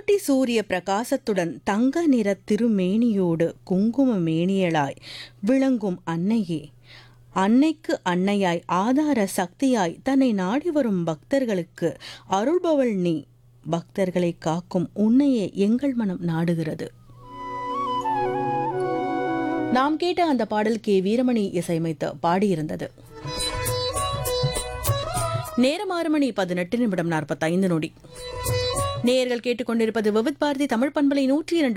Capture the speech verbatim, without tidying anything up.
கோடி சூரிய பிரகாசத்துடன் தங்க நிற திருமேனியோடு குங்கும மேனியளாய் விளங்கும் அன்னையே, அன்னைக்கு அன்னையாய் ஆதார சக்தியாய் தன்னை நாடி வரும் பக்தர்களுக்கு அருள்பவள் நீ. பக்தர்களை காக்கும் உன்னையே எங்கள் மனம் நாடுகிறது. நாம் கேட்ட அந்த பாடல் கே வீரமணி இசையமைத்து பாடியிருந்தது. நேரம் ஆறு மணி பதினெட்டு நிமிடம் நாற்பத்தைந்து நொடி. நேயர்கள் கேட்டுக்கொண்டிருப்பது விவித் பாரதி தமிழ் பண்பலை நூற்றி இரண்டு